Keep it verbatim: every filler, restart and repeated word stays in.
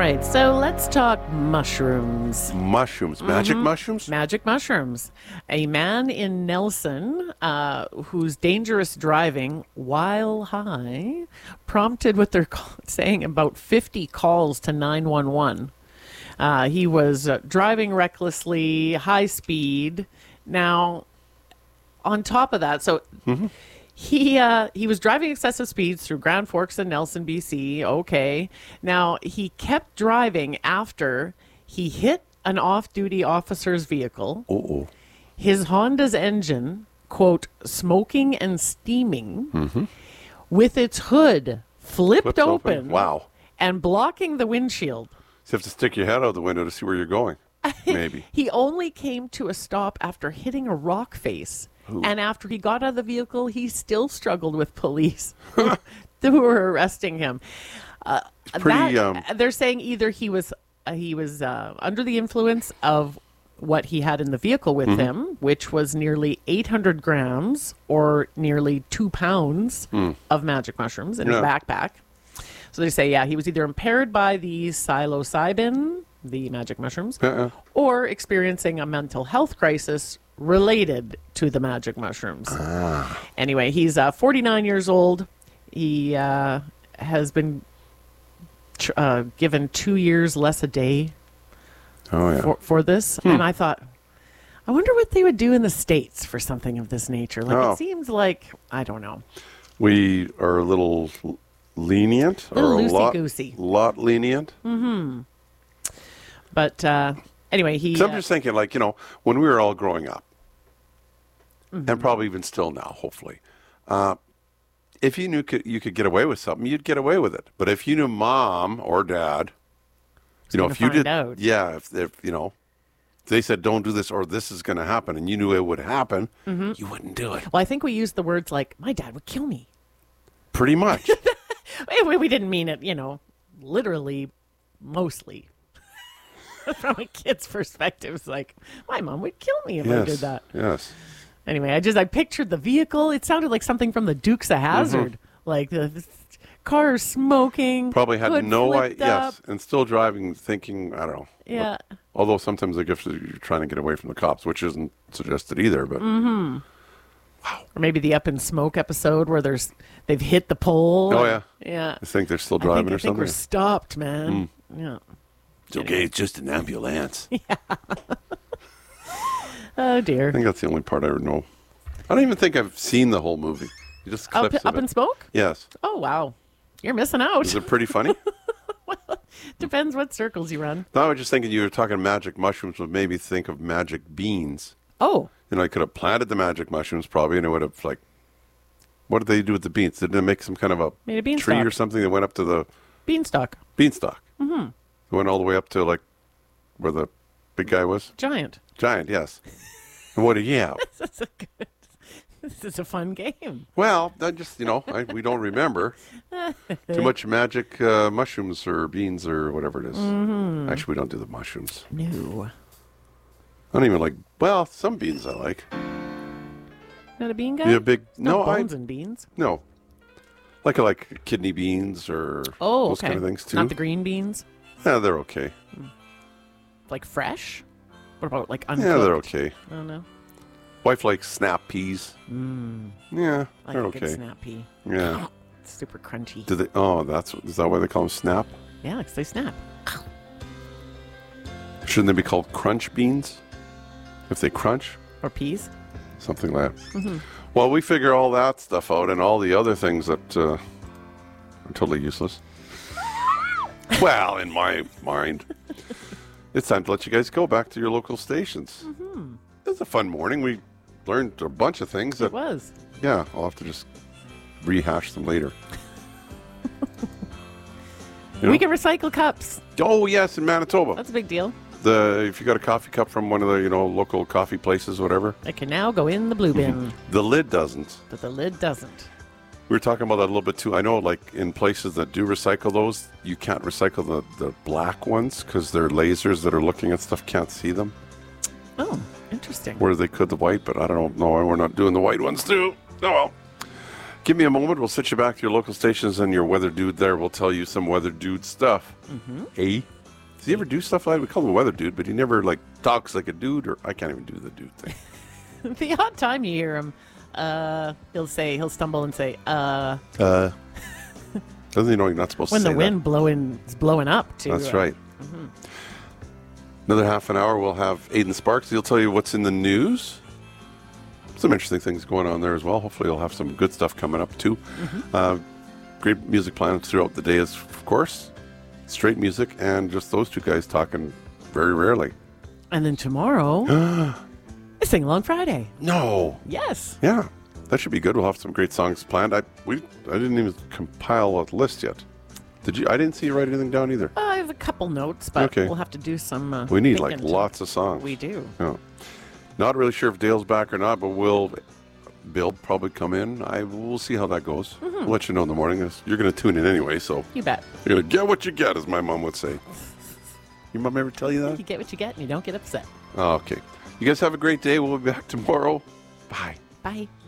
right, so let's talk mushrooms. Mushrooms. Magic Mhm. mushrooms? Magic mushrooms. A man in Nelson, uh, whose dangerous driving while high prompted what they're ca- saying about fifty calls to nine one one. Uh, he was uh, driving recklessly, high speed. Now, on top of that, so Mhm. he uh, he was driving excessive speeds through Grand Forks and Nelson, B C. Okay. Now, he kept driving after he hit an off-duty officer's vehicle. Uh-oh. His Honda's engine, quote, smoking and steaming, Mhm. with its hood flipped, Flipped open. open. Wow. And blocking the windshield. So you have to stick your head out the window to see where you're going. Maybe. He only came to a stop after hitting a rock face. Ooh. And after he got out of the vehicle, he still struggled with police who were arresting him. Uh, pretty, that- um, they're saying either he was uh, he was uh, under the influence of what he had in the vehicle with Mhm. him, which was nearly eight hundred grams or nearly two pounds Mm. of magic mushrooms in Yeah. his backpack. So they say, yeah, he was either impaired by the psilocybin, the magic mushrooms, Uh-uh. or experiencing a mental health crisis related to the magic mushrooms. Ah. Anyway, he's uh, forty-nine years old. He uh, has been tr- uh, given two years less a day Oh, yeah. for, for this. Hmm. And I thought, I wonder what they would do in the States for something of this nature. Like, Oh. it seems like, I don't know. We are a little lenient. Little or a lot, loosey-goosey. lot lenient. Mm-hmm. But uh, anyway, he... 'Cause I'm uh, just thinking, like, you know, when we were all growing up, Mhm. and probably even still now, hopefully, uh, if you knew could, you could get away with something, you'd get away with it. But if you knew mom or dad, you know, gonna if you find did, out. yeah, if, if you know, if they said don't do this or this is going to happen, and you knew it would happen, Mhm. you wouldn't do it. Well, I think we used the words like, my dad would kill me. Pretty much. we, we didn't mean it, you know, literally, mostly. From a kid's perspective, it's like, my mom would kill me if I Yes, did that. yes. Anyway, I just, I pictured the vehicle. It sounded like something from the Dukes of Hazzard. Mhm. Like the, the car smoking. Probably had hood no flipped idea. up. Yes, and still driving, thinking, I don't know. Yeah. Although sometimes I guess you're trying to get away from the cops, which isn't suggested either. But Mm-hmm. Or maybe the Up in Smoke episode where there's they've hit the pole. Oh, and- yeah. yeah. I think they're still I driving think, or I think we're something. stopped, man. Yeah. It's okay. It's just an ambulance. Oh dear. I think that's the only part I know. I don't even think I've seen the whole movie. Just Up, clips of up it. in Smoke? Yes. Oh wow, you're missing out. Is it pretty funny? Depends what circles you run. No, I was just thinking you were talking magic mushrooms would maybe think of magic beans. Oh. You know, I could have planted the magic mushrooms probably, and it would have like, what did they do with the beans? Did they make some kind of a Made a tree beanstalk. or something that went up to the Beanstalk. beanstalk? Mm-hmm. It went all the way up to like where the big guy was. Giant. Giant, yes. And what do you have? This is a good. This is a fun game. Well, I just you know I, we don't remember too much magic uh, mushrooms or beans or whatever it is. Mhm. Actually, we don't do the mushrooms. No. I don't even like. Well, some beans I like. Not a bean guy? Yeah, big. No No, I bones and beans. no. Like I like kidney beans or Oh, those okay. kind of things too. Not the green beans. Yeah, they're okay. Like fresh. What about like uncooked? Yeah, they're okay. I don't know. Wife likes snap peas. Mm. Yeah, Like they're a okay. good snap pea. Yeah. It's super crunchy. Do they? Oh, that's is that why they call them snap? Yeah, because they snap. Shouldn't they be called crunch beans? If they crunch, Or peas. something like that. Mhm. Well, we figure all that stuff out and all the other things that uh, are totally useless. Well, in my mind, it's time to let you guys go back to your local stations. Mm-hmm. It was a fun morning. We learned a bunch of things. That, It was. Yeah, I'll have to just rehash them later. You know? We can recycle cups. Oh yes, in Manitoba. That's a big deal. The if you got a coffee cup from one of the you know local coffee places, whatever, It can now go in the blue bin, the lid doesn't. but the lid doesn't. We were talking about that a little bit too. I know, like in places that do recycle those, you can't recycle the, the black ones because their lasers that are looking at stuff can't see them. Oh, interesting. Where they could the white, but I don't know. We're not doing the white ones too. Oh well. Give me a moment. We'll sit you back to your local stations, and your weather dude there will tell you some weather dude stuff. Mm-hmm. Eh? Does he ever do stuff like that? We call him a weather dude, but he never like talks like a dude, or I can't even do the dude thing. The odd time you hear him, uh, he'll say, he'll stumble and say, uh. Uh. Doesn't he know you're not supposed when to say the wind that? blowing is blowing up, too. That's uh, right. Mm-hmm. Another half an hour, we'll have Aiden Sparks. He'll tell you what's in the news. Some interesting things going on there as well. Hopefully you'll have some good stuff coming up, too. Mm-hmm. Uh, great music plans throughout the day, is, of course. Straight music and just those two guys talking very rarely. And then tomorrow, it's Sing Along Friday. No. Yes. Yeah, that should be good. We'll have some great songs planned. I we I didn't even compile a list yet. Did you? I didn't see you write anything down either. Uh, I have a couple notes, but Okay. we'll have to do some. Uh, We need like thinking to- lots of songs. We do. Yeah. Not really sure if Dale's back or not, but we'll. Bill probably come in. I we'll see how that goes. Mm-hmm. We'll let you know in the morning. You're going to tune in anyway, so You bet. you're going to get what you get, as my mom would say. Your mom ever tell you that? You get what you get, and you don't get upset. Oh, okay. You guys have a great day. We'll be back tomorrow. Bye. Bye.